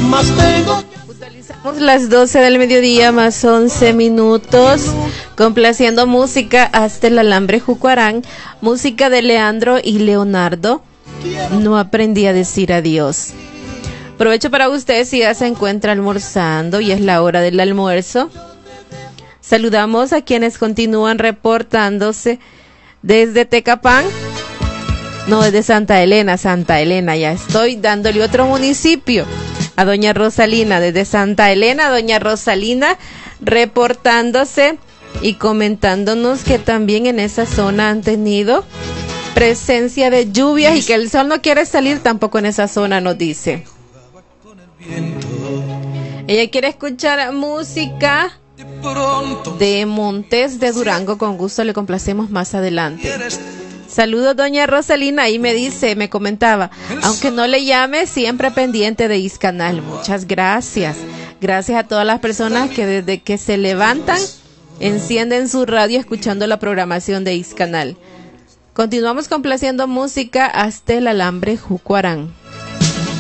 más tengo. Puntualizamos las 12 del mediodía más 11 minutos, complaciendo música hasta el alambre Jucuarán, música de Leandro y Leonardo. No aprendí a decir adiós. Provecho para ustedes si ya se encuentra almorzando y es la hora del almuerzo. Saludamos a quienes continúan reportándose desde Tecapán. No, desde Santa Elena, ya estoy dándole otro municipio. A doña Rosalina, desde Santa Elena, doña Rosalina reportándose y comentándonos que también en esa zona han tenido presencia de lluvias y que el sol no quiere salir tampoco en esa zona, nos dice. Ella quiere escuchar música de Montes de Durango, con gusto le complacemos más adelante. Saludos doña Rosalina, ahí me dice, me comentaba, aunque no le llame, siempre pendiente de Iscanal. Muchas gracias. Gracias a todas las personas que desde que se levantan encienden su radio escuchando la programación de Iscanal. Continuamos complaciendo música hasta el alambre Jucuarán.